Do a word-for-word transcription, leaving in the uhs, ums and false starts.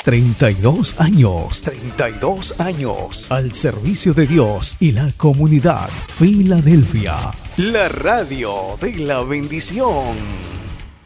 treinta y dos años. treinta y dos años. Al servicio de Dios y la comunidad. Filadelfia. La radio de la bendición.